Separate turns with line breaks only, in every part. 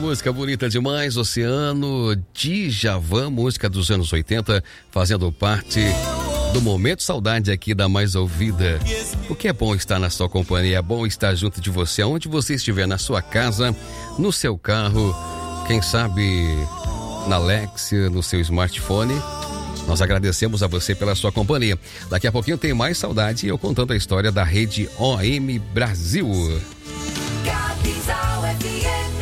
música bonita demais, Oceano, Djavan, música dos anos 80, fazendo parte do Momento Saudade aqui da Mais Ouvida. O que é bom estar na sua companhia, é bom estar junto de você, aonde você estiver, na sua casa, no seu carro, quem sabe na Alexa, no seu smartphone. Nós agradecemos a você pela sua companhia. Daqui a pouquinho tem mais saudade e eu contando a história da rede OM Brasil.
Capinzal FM.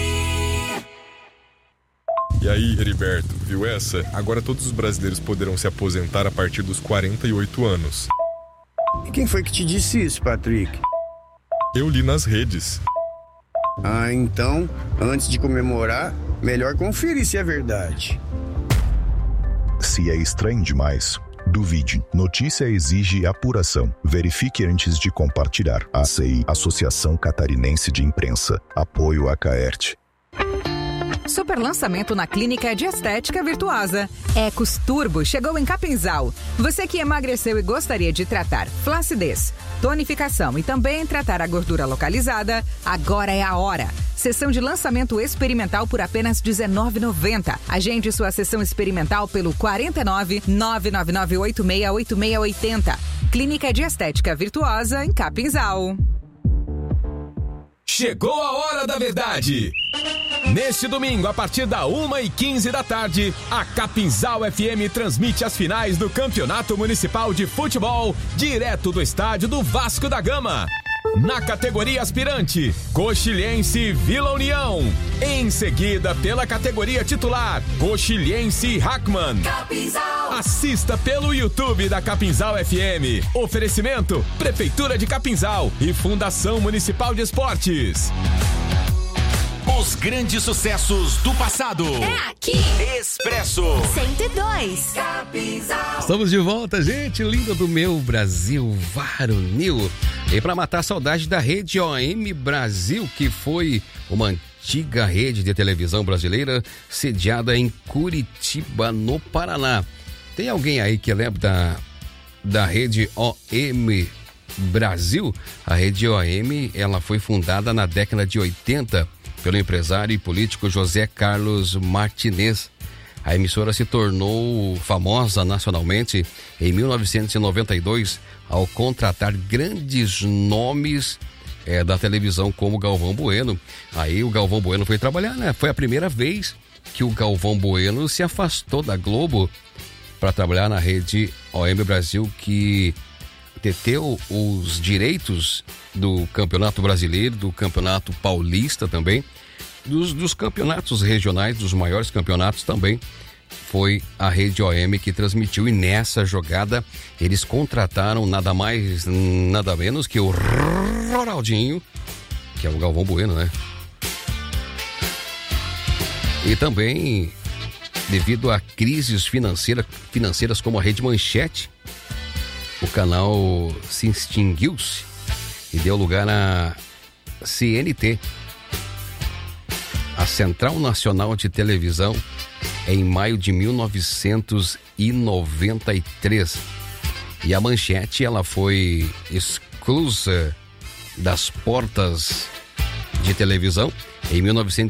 E aí, Heriberto, viu essa? Agora todos os brasileiros poderão se aposentar a partir dos 48 anos.
E quem foi que te disse isso, Patrick?
Eu li nas redes.
Ah, então, antes de comemorar, melhor conferir se é verdade.
Se é estranho demais, duvide. Notícia exige apuração. Verifique antes de compartilhar. ACI, Associação Catarinense de Imprensa. Apoio a Caerte.
Super lançamento na Clínica de Estética Virtuosa. Ecos Turbo chegou em Capinzal. Você que emagreceu e gostaria de tratar flacidez, tonificação e também tratar a gordura localizada, agora é a hora. Sessão de lançamento experimental por apenas R$19,90. Agende sua sessão experimental pelo 49 999868680. Clínica de Estética Virtuosa em Capinzal.
Chegou a hora da verdade! Neste domingo, a partir da 1h15 da tarde, a Capinzal FM transmite as finais do Campeonato Municipal de Futebol, direto do estádio do Vasco da Gama. Na categoria aspirante, Coxilhense e Vila União. Em seguida, pela categoria titular, Coxilhense e Hackman.
Capinzal.
Assista pelo YouTube da Capinzal FM. Oferecimento, Prefeitura de Capinzal e Fundação Municipal de Esportes.
Os grandes sucessos do passado.
É aqui.
Expresso
102. Capinzal.
Estamos de volta, gente linda do meu Brasil varonil. E para matar a saudade da rede OM Brasil, que foi uma antiga rede de televisão brasileira sediada em Curitiba, no Paraná. Tem alguém aí que lembra da rede OM Brasil? A rede OM, ela foi fundada na década de 80 pelo empresário e político José Carlos Martinez. A emissora se tornou famosa nacionalmente em 1992 ao contratar grandes nomes da televisão como Galvão Bueno. Aí o Galvão Bueno foi trabalhar, né? Foi a primeira vez que o Galvão Bueno se afastou da Globo para trabalhar na rede OM Brasil, que deteu os direitos do Campeonato Brasileiro, do Campeonato Paulista também, dos campeonatos regionais, dos maiores campeonatos também. Foi a rede OM que transmitiu, e nessa jogada eles contrataram nada mais, nada menos que o Ronaldinho, que é o Galvão Bueno, né? E também, devido a crises financeiras como a Rede Manchete, o canal se extinguiu-se e deu lugar à CNT, a Central Nacional de Televisão, em maio de 1993. E a Manchete, ela foi exclusa das portas de televisão em 1993.